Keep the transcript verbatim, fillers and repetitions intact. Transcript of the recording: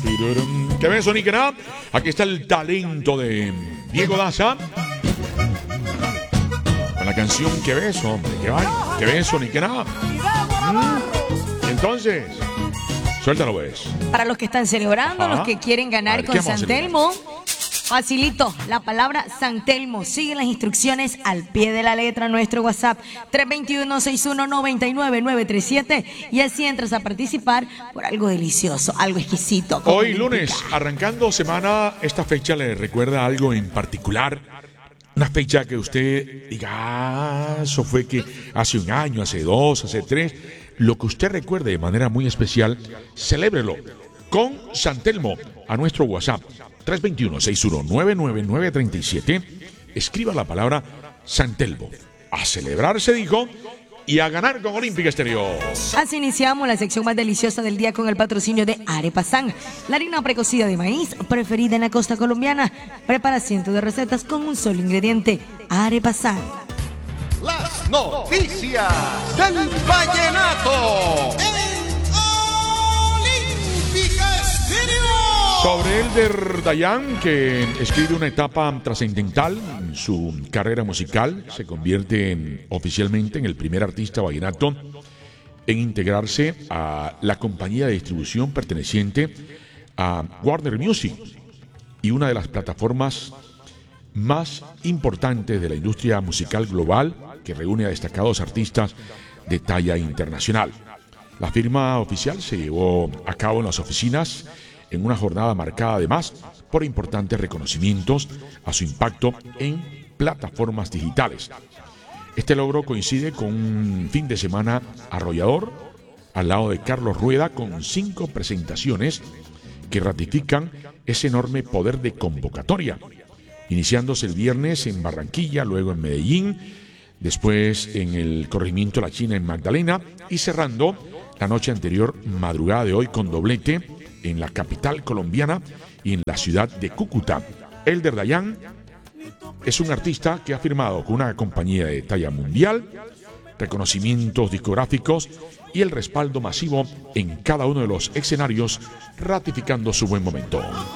Que beso ni que nada. Aquí está el talento de Diego Daza. Con la canción Que beso, hombre. Que vaya. Que beso ni que nada. Mm. Entonces, suéltalo, pues. Para los que están celebrando, Ajá. los que quieren ganar ver, con ¿qué vamos a San celebrar? Telmo, facilito, la palabra San Telmo. Sigue las instrucciones al pie de la letra. Nuestro WhatsApp tres dos uno, seis uno nueve nueve, nueve tres siete. Y así entras a participar por algo delicioso, algo exquisito. como Hoy indica. lunes, arrancando semana, esta fecha le recuerda algo en particular. Una fecha que usted diga, ah, eso fue que hace un año, hace dos, hace tres. Lo que usted recuerde de manera muy especial, celébrelo con San Telmo a nuestro WhatsApp tres dos uno, seis uno nueve nueve, nueve tres siete. Escriba la palabra San Telmo. A celebrar se dijo y a ganar con Olímpica Exterior. Así iniciamos la sección más deliciosa del día con el patrocinio de Arepasan, la harina precocida de maíz preferida en la costa colombiana. Prepara cientos de recetas con un solo ingrediente, Arepasan. Las noticias del vallenato. Sobre Elder Dayan, que escribe una etapa trascendental en su carrera musical, se convierte en, oficialmente en el primer artista vallenato en integrarse a la compañía de distribución perteneciente a Warner Music y una de las plataformas más importantes de la industria musical global que reúne a destacados artistas de talla internacional. La firma oficial se llevó a cabo en las oficinas en una jornada marcada además por importantes reconocimientos a su impacto en plataformas digitales. Este logro coincide con un fin de semana arrollador al lado de Carlos Rueda con cinco presentaciones que ratifican ese enorme poder de convocatoria, iniciándose el viernes en Barranquilla, luego en Medellín, después en el corregimiento La China en Magdalena y cerrando la noche anterior, madrugada de hoy, con doblete en la capital colombiana y en la ciudad de Cúcuta. Elder Dayan es un artista que ha firmado con una compañía de talla mundial, reconocimientos discográficos y el respaldo masivo en cada uno de los escenarios, ratificando su buen momento.